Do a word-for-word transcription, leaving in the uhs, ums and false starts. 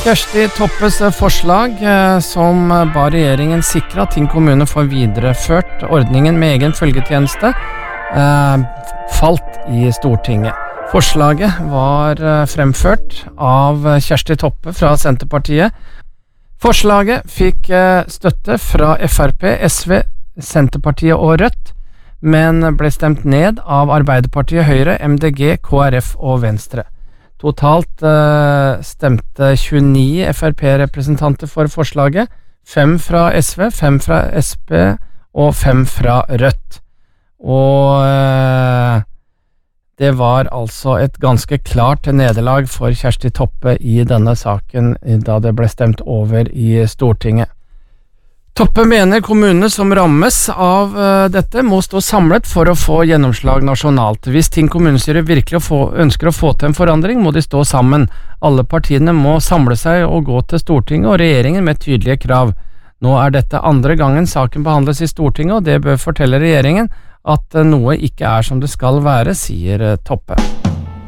Kjersti Toppes forslag som ba regjeringen sikre at Tinn kommune får videreført ordningen med egen følgetjeneste falt i Stortinget. Forslaget var fremført av Kjersti Toppe fra Senterpartiet. Forslaget fikk støtte fra F R P, S V, Senterpartiet og Rødt, men ble stemt ned av Arbeiderpartiet, Høyre, M D G, K R F og Venstre. Totalt uh, stemte tjueni F R P-representanter for forslaget, fem fra S V, fem fra S P og fem fra Rødt. Og uh, det var altså et ganske klart nederlag for Kjersti Toppe i denne saken da det ble stemt over i Stortinget. Toppe mener kommunene som rammes av uh, dette må stå samlet for å få gjennomslag nasjonalt. Hvis Tinn kommunestyre virkelig få, ønsker å få til en forandring, må de stå sammen. Alle partiene må samle seg og gå til Stortinget og regjeringen med tydelige krav. Nå er dette andre gangen saken behandles i Stortinget, og det bør fortelle regjeringen at uh, noe ikke er som det skal være, sier uh, Toppe.